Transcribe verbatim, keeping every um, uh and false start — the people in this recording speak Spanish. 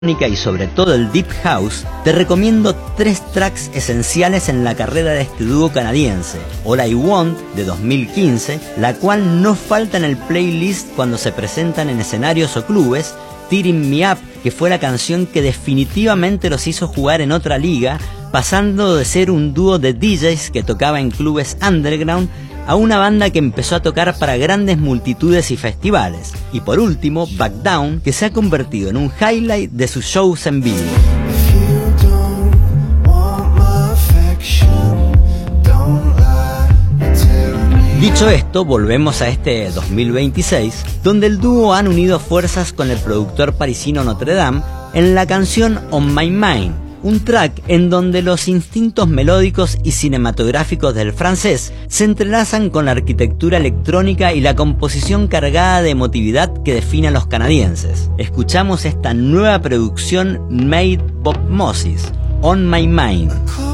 y sobre todo el Deep House, te recomiendo tres tracks esenciales en la carrera de este dúo canadiense. All I Want, de dos mil quince, la cual no falta en el playlist cuando se presentan en escenarios o clubes. Tearing Me Up, que fue la canción que definitivamente los hizo jugar en otra liga, pasando de ser un dúo de D Js que tocaba en clubes underground a una banda que empezó a tocar para grandes multitudes y festivales. Y por último, Back Down, que se ha convertido en un highlight de sus shows en vivo. Dicho esto, volvemos a este dos mil veintiséis, donde el dúo han unido fuerzas con el productor parisino Notre Dame en la canción On My Mind, un track en donde los instintos melódicos y cinematográficos del francés se entrelazan con la arquitectura electrónica y la composición cargada de emotividad que define a los canadienses. Escuchamos esta nueva producción made Bob Moses, On My Mind.